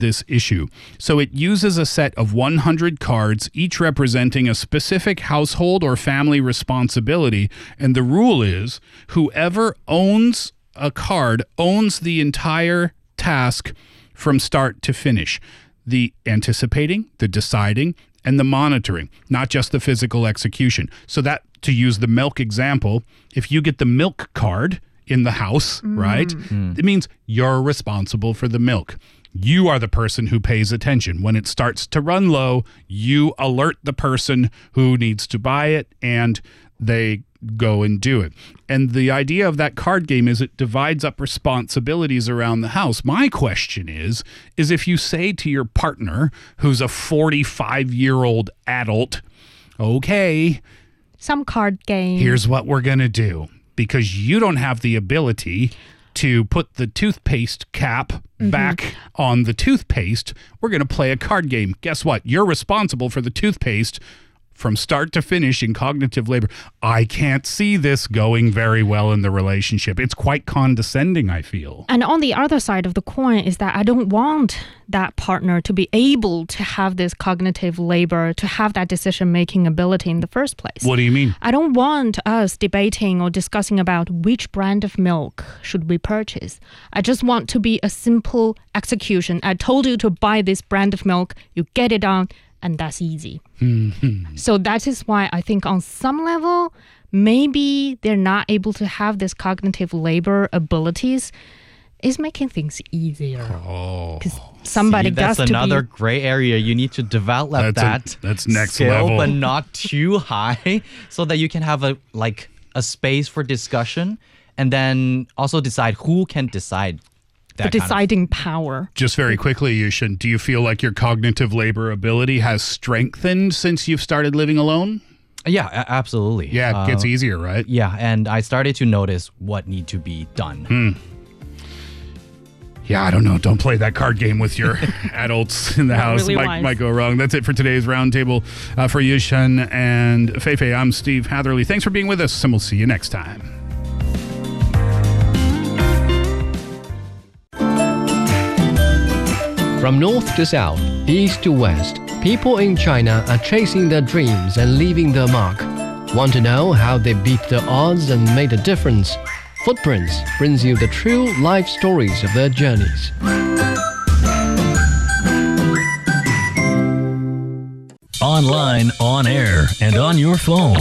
this issue. So it uses a set of 100 cards, each representing a specific household or family responsibility. And the rule is whoever owns a card owns the entire task from start to finish. The anticipating, the deciding, and the monitoring, not just the physical execution. So that, to use the milk example, if you get the milk card in the house, right, it means you're responsible for the milk. You are the person who pays attention. When it starts to run low, you alert the person who needs to buy it, and they go and do it. And the idea of that card game is it divides up responsibilities around the house. My question is if you say to your partner, who's a 45-year-old adult, okay, some card game. Here's what we're going to do. Because you don't have the ability to put the toothpaste cap back on the toothpaste, we're going to play a card game. Guess what? You're responsible for the toothpaste from start to finish in cognitive labor. I can't see this going very well in the relationship. It's quite condescending, I feel. And on the other side of the coin is that I don't want that partner to be able to have this cognitive labor, to have that decision-making ability in the first place. What do you mean? I don't want us debating or discussing about which brand of milk should we purchase. I just want to be a simple execution. I told you to buy this brand of milk, you get it on, and that's easy. So that is why I think on some level, maybe they're not able to have this cognitive labor abilities. Is making things easier. Because somebody that's got to another be... gray area. You need to develop that's next skill, level. but not too high, so that you can have a space for discussion, and then also decide who can decide. The deciding power. Just very quickly, Yushin, do you feel like your cognitive labor ability has strengthened since you've started living alone? Yeah, absolutely. Yeah, it gets easier, right? Yeah, and I started to notice what need to be done. Yeah, I don't know. Don't play that card game with your adults in the house. Really might go wrong. That's it for today's roundtable. For Yushin and Feifei, I'm Steve Hatherley. Thanks for being with us, and we'll see you next time. From north to south, east to west, people in China are chasing their dreams and leaving their mark. Want to know how they beat the odds and made a difference? Footprints brings you the true life stories of their journeys. Online, on air, and on your phone.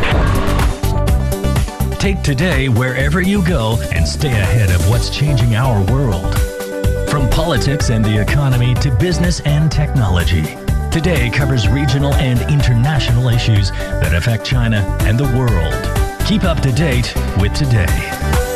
Take Today wherever you go and stay ahead of what's changing our world. From politics and the economy to business and technology, Today covers regional and international issues that affect China and the world. Keep up to date with Today.